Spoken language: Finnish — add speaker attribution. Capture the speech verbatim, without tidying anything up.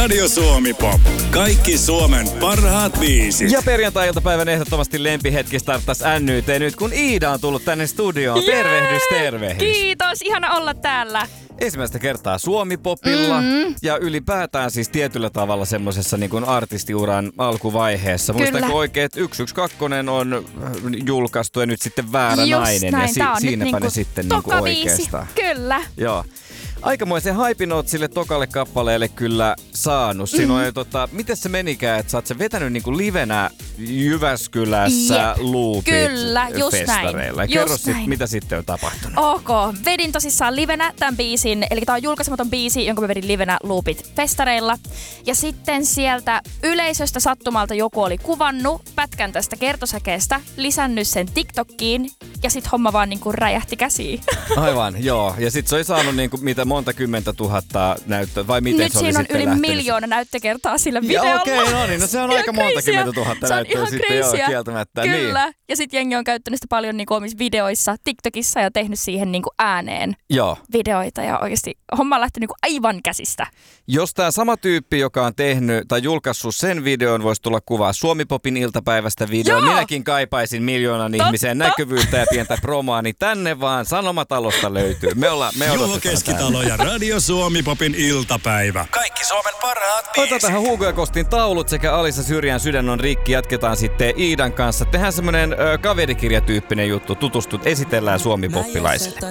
Speaker 1: Radio Suomi Pop. Kaikki Suomen parhaat biisit.
Speaker 2: Ja perjantai-iltapäivän ehdottomasti lempihetki starttaisi N Y T nyt, kun Iida on tullut tänne studioon.
Speaker 3: Jee!
Speaker 2: Tervehdys, tervehdys.
Speaker 3: Kiitos, ihana olla täällä.
Speaker 2: Ensimmäistä kertaa Suomi-popilla mm-hmm. ja ylipäätään siis tietyllä tavalla semmosessa niin kuin artistiuran alkuvaiheessa.
Speaker 3: Kyllä.
Speaker 2: Muistanko oikein, että yksi yksi kaksi on julkaistu ja nyt sitten Väärä
Speaker 3: Just
Speaker 2: nainen.
Speaker 3: näin.
Speaker 2: Ja si-
Speaker 3: Tää on
Speaker 2: siinäpä
Speaker 3: nyt
Speaker 2: ne
Speaker 3: niinku
Speaker 2: sitten niin kuin
Speaker 3: toka biisi.
Speaker 2: oikeastaan.
Speaker 3: Kyllä.
Speaker 2: Joo. Aikamoisen hypin oot sille tokalle kappaleelle kyllä saanut. Siinä on, mm. tota, miten se menikään, että sä oot se vetänyt niinku livenä Jyväskylässä
Speaker 3: Jep.
Speaker 2: Loopit
Speaker 3: Kyllä, just
Speaker 2: festareilla.
Speaker 3: näin.
Speaker 2: Kerro
Speaker 3: Just
Speaker 2: sit,
Speaker 3: näin.
Speaker 2: mitä sitten on tapahtunut.
Speaker 3: Ok, vedin tosissaan livenä tämän biisin, eli tää on julkaisematon biisi, jonka mä vedin livenä Loopit festareilla. Ja sitten sieltä yleisöstä sattumalta joku oli kuvannut pätkän tästä kertosäkeestä, lisännyt sen TikTokkiin ja sit homma vaan niinku räjähti käsiin.
Speaker 2: Aivan, joo. Ja sit se oli saanut niinku mitä monta kymmentä tuhatta näyttöä, vai miten
Speaker 3: Nyt
Speaker 2: se oli
Speaker 3: siinä on
Speaker 2: sitten
Speaker 3: yli
Speaker 2: lähtenyt?
Speaker 3: miljoona näyttökertaa sillä
Speaker 2: Ja
Speaker 3: videolla.
Speaker 2: okei, okay, no niin, no se on
Speaker 3: Ihan
Speaker 2: aika monta
Speaker 3: crazyä.
Speaker 2: kymmentä tuhatta
Speaker 3: Se on
Speaker 2: näyttöä
Speaker 3: ihan
Speaker 2: sitten, joo,
Speaker 3: crazyä.
Speaker 2: kieltämättä.
Speaker 3: Kyllä,
Speaker 2: Niin.
Speaker 3: ja sit jengi on käyttänyt sitä paljon niinku omissa videoissa, TikTokissa ja tehnyt siihen niinku ääneen
Speaker 2: Joo.
Speaker 3: videoita ja oikeasti homma on lähtenyt niinku aivan käsistä.
Speaker 2: Jos tämä sama tyyppi, joka on tehnyt tai julkaissut sen videon, voisi tulla kuvaa Suomi-popin iltapäivästä videoa.
Speaker 3: Joo!
Speaker 2: Minäkin kaipaisin miljoonan
Speaker 3: Totta.
Speaker 2: ihmisen näkyvyyttä ja pientä promoa, niin tänne vaan Sanomatalosta löytyy. Me ollaan, me
Speaker 1: Juho
Speaker 2: odotetaan
Speaker 1: Keskitalo ja Radio Suomi Popin iltapäivä. Kaikki Suomen parhaat
Speaker 2: täällä.
Speaker 1: biisit.
Speaker 2: Ota tähän Hugo ja Kostin taulut sekä Alisa Syrjän Sydän on rikki. Jatketaan sitten Iidan kanssa. Tehdään semmonen ö, kaverikirjatyyppinen juttu. Tutustut, esitellään Suomi-poppilaisille.